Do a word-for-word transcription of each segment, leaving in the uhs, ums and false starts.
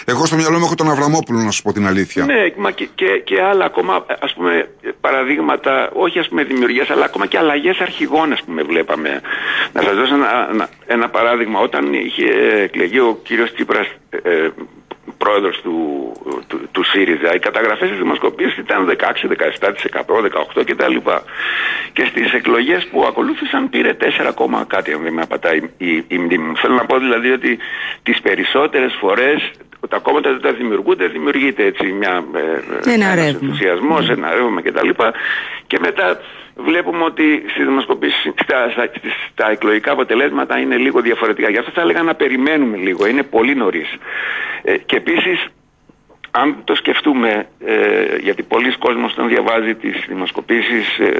Εγώ στο μυαλό μου έχω τον Αβραμόπουλο, να σου πω την αλήθεια. Ναι, μα και, και, και άλλα ακόμα, ας πούμε, παραδείγματα, όχι ας πούμε δημιουργίας, αλλά ακόμα και αλλαγές αρχηγών, ας πούμε, βλέπαμε. Να σας δώσω ένα, ένα, ένα παράδειγμα. Όταν είχε εκλεγεί ο κύριος Τσίπρας ε, πρόεδρος του, του, του ΣΥΡΙΖΑ, οι καταγραφές της δημοσκοπήσεις ήταν δεκαέξι δεκαεπτά τοις εκατό, δεκαοκτώ τοις εκατό κτλ. Και στις εκλογές που ακολούθησαν πήρε τέσσερα, κάτι, αν δεν με απατάει η, η μνήμη μου. Θέλω να πω δηλαδή ότι τις περισσότερες φορές τα κόμματα δεν τα δημιουργούνται, δημιουργείται έτσι μια, ε, ένα ένας ρεύμα. ενθουσιασμός, ένα ρεύμα κτλ. Και μετά βλέπουμε ότι στις δημοσκοπήσεις, στα, στα, στα εκλογικά αποτελέσματα είναι λίγο διαφορετικά. Γι' αυτό θα έλεγα να περιμένουμε λίγο, είναι πολύ νωρίς. Ε, και επίσης, αν το σκεφτούμε, ε, γιατί πολλοί κόσμος όταν διαβάζει τις δημοσκοπήσεις ε,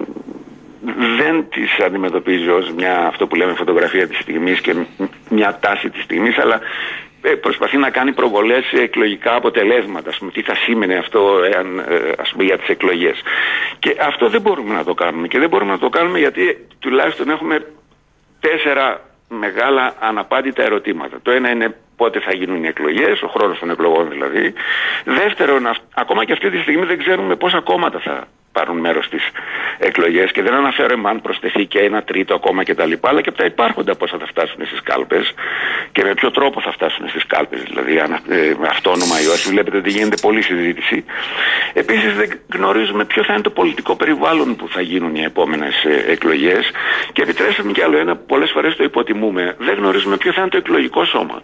δεν τις αντιμετωπίζει ως μια, αυτό που λέμε, φωτογραφία της στιγμής και μια τάση της στιγμής, αλλά προσπαθεί να κάνει προβολές σε εκλογικά αποτελέσματα, ας πούμε, τι θα σήμαινε αυτό εάν, ας πούμε, για τις εκλογές. Και αυτό δεν μπορούμε να το κάνουμε. Και δεν μπορούμε να το κάνουμε γιατί τουλάχιστον έχουμε τέσσερα μεγάλα αναπάντητα ερωτήματα. Το ένα είναι πότε θα γίνουν οι εκλογές, ο χρόνος των εκλογών δηλαδή. Δεύτερον, ακόμα και αυτή τη στιγμή δεν ξέρουμε πόσα κόμματα θα πάρουν μέρος στις εκλογές και δεν αναφέρομαι αν προσθεθεί και ένα τρίτο ακόμα κτλ. Αλλά και από τα υπάρχοντα πόσα θα φτάσουν στις κάλπες και με ποιο τρόπο θα φτάσουν στις κάλπες, δηλαδή αν, ε, αυτόνομα ή όχι. Βλέπετε ότι γίνεται πολλή συζήτηση. Επίσης δεν γνωρίζουμε ποιο θα είναι το πολιτικό περιβάλλον που θα γίνουν οι επόμενες ε, εκλογές και επιτρέψτε μου κι άλλο ένα, πολλές φορές το υποτιμούμε. Δεν γνωρίζουμε ποιο θα είναι το εκλογικό σώμα.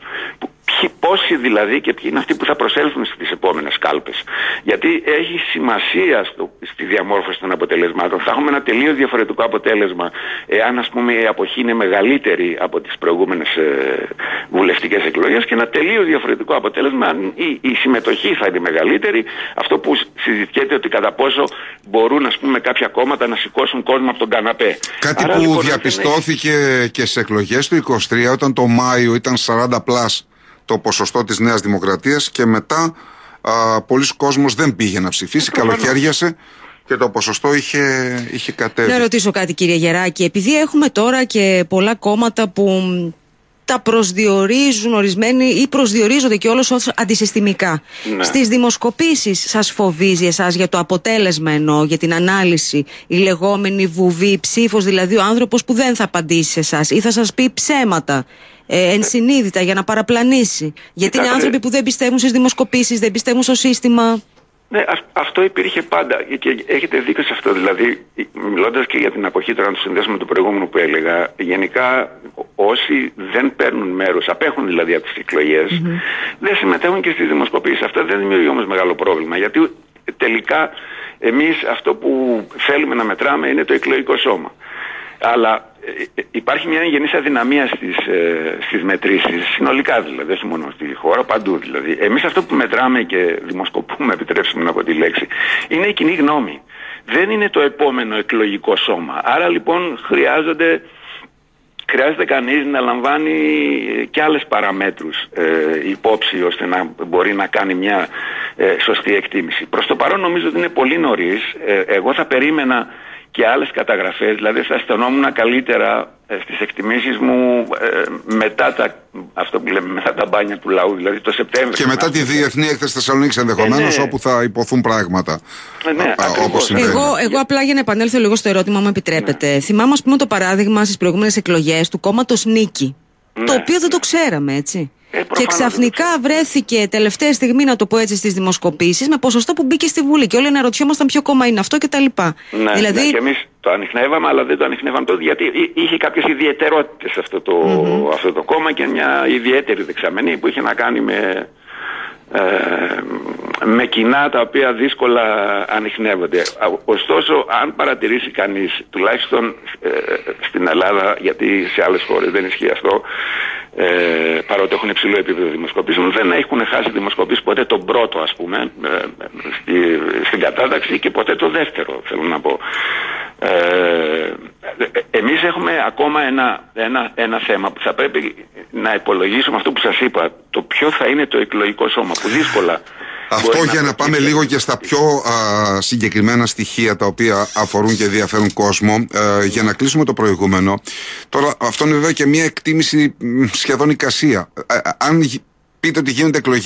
Πόσοι δηλαδή και ποιοι είναι αυτοί που θα προσέλθουν στις επόμενες κάλπες. Γιατί έχει σημασία στο, στη διαμόρφωση των αποτελεσμάτων. Θα έχουμε ένα τελείως διαφορετικό αποτέλεσμα εάν, ας πούμε, η αποχή είναι μεγαλύτερη από τις προηγούμενες ε, βουλευτικές εκλογές και ένα τελείως διαφορετικό αποτέλεσμα αν η, η συμμετοχή θα είναι μεγαλύτερη. Αυτό που συζητιέται ότι κατά πόσο μπορούν, ας πούμε, κάποια κόμματα να σηκώσουν κόσμο από τον καναπέ. Κάτι Άρα, που λοιπόν, διαπιστώθηκε έχει... και στις εκλογές του είκοσι τρία, όταν το Μάιο ήταν σαράντα πλας το ποσοστό της Νέας Δημοκρατίας και μετά α, πολλοί κόσμος δεν πήγε να ψηφίσει, καλοκαίριασε και το ποσοστό είχε, είχε κατέβει. Να ρωτήσω κάτι, κύριε Γεράκη, επειδή έχουμε τώρα και πολλά κόμματα που τα προσδιορίζουν ορισμένοι ή προσδιορίζονται και όλος ως αντισυστημικά. Ναι. Στις δημοσκοπήσεις σας φοβίζει εσάς για το αποτέλεσμα, εννοώ, για την ανάλυση, η λεγόμενη βουβή ψήφος, δηλαδή ο άνθρωπος που δεν θα απαντήσει σε εσάς ή θα σας πει ψέματα ε, ενσυνείδητα για να παραπλανήσει? Γιατί είναι άνθρωποι που δεν πιστεύουν στις δημοσκοπήσεις, δεν πιστεύουν στο σύστημα. Ναι, αυτό υπήρχε πάντα και έχετε δίκιο σε αυτό. Δηλαδή, μιλώντας και για την αποχή, τώρα να το συνδέσουμε με το προηγούμενο που έλεγα, γενικά όσοι δεν παίρνουν μέρος, απέχουν δηλαδή από τις εκλογές, mm-hmm. δεν συμμετέχουν και στις δημοσκοπήσεις. Αυτό δεν δημιουργεί όμως μεγάλο πρόβλημα, γιατί τελικά εμείς αυτό που θέλουμε να μετράμε είναι το εκλογικό σώμα. Αλλά ε, υπάρχει μια γενής αδυναμία στις, ε, στις μετρήσεις, συνολικά δηλαδή, όχι μόνο στη χώρα, παντού δηλαδή. Εμείς αυτό που μετράμε και δημοσκοπούμε, επιτρέψτε μου να πω τη λέξη, είναι η κοινή γνώμη. Δεν είναι το επόμενο εκλογικό σώμα. Άρα λοιπόν χρειάζονται, χρειάζεται κανείς να λαμβάνει και άλλες παραμέτρους ε, υπόψη ώστε να μπορεί να κάνει μια ε, σωστή εκτίμηση. Προς το παρόν νομίζω ότι είναι πολύ νωρίς. Ε, εγώ θα περίμενα και άλλες καταγραφές, δηλαδή θα αισθανόμουν καλύτερα ε, στις εκτιμήσεις μου ε, μετά τα, αυτό που λέμε, μετά τα μπάνια του λαού, δηλαδή το Σεπτέμβριο. Και μετά τη Διεθνή Έκθεση Θεσσαλονίκης ενδεχομένως, ε, ναι. όπου θα υποθούν πράγματα. Ε, ναι, α, όπως εγώ, εγώ απλά για να επανέλθω λίγο στο ερώτημα, μου επιτρέπετε. Ναι. Θυμάμαι, ας πούμε, το παράδειγμα στις προηγούμενες εκλογές του κόμματος Νίκη. Ναι. Το οποίο δεν το ξέραμε, έτσι. Ε, και ξαφνικά βρέθηκε τελευταία στιγμή, να το πω έτσι, στις δημοσκοπήσεις με ποσοστό που μπήκε στη Βουλή. Και όλοι αναρωτιόμασταν ποιο κόμμα είναι αυτό κτλ. Ναι, δηλαδή... ναι, και εμείς το ανιχνεύαμε, αλλά δεν το ανιχνεύαμε τότε, γιατί είχε κάποιες ιδιαιτερότητες αυτό το, mm-hmm. αυτό το κόμμα και μια ιδιαίτερη δεξαμενή που είχε να κάνει με, ε, με κοινά τα οποία δύσκολα ανιχνεύονται. Ωστόσο, αν παρατηρήσει κανείς, τουλάχιστον ε, στην Ελλάδα, γιατί σε άλλες χώρες δεν ισχύει αυτό, Ε, παρότι έχουν υψηλό επίπεδο δημοσκοπήσεων, δεν έχουν χάσει δημοσκοπήσεις ποτέ τον πρώτο, ας πούμε, ε, στη, στην κατάταξη και ποτέ το δεύτερο, θέλω να πω. Ε, εμείς έχουμε ακόμα ένα, ένα, ένα θέμα που θα πρέπει να υπολογίσουμε, αυτό που σας είπα, το ποιο θα είναι το εκλογικό σώμα, που δύσκολα... Αυτό για να, να πάμε λίγο και στα πιο α, συγκεκριμένα στοιχεία τα οποία αφορούν και ενδιαφέρουν κόσμο, α, για να κλείσουμε το προηγούμενο. Τώρα αυτό είναι βέβαια και μια εκτίμηση σχεδόν εικασία. Α, αν πείτε ότι γίνονται εκλογές